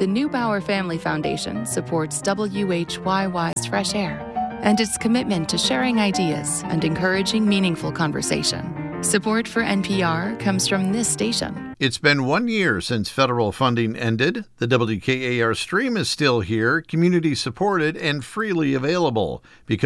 The Neubauer Family Foundation supports WHYY's Fresh Air and its commitment to sharing ideas and encouraging meaningful conversation. Support for NPR comes from this station. It's been 1 year since federal funding ended. The WKAR stream is still here, community supported, and freely available.